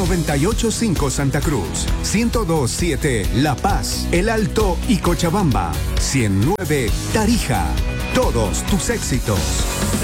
98.5 Santa Cruz, 102.7 La Paz, El Alto y Cochabamba, 109 Tarija. Todos tus éxitos.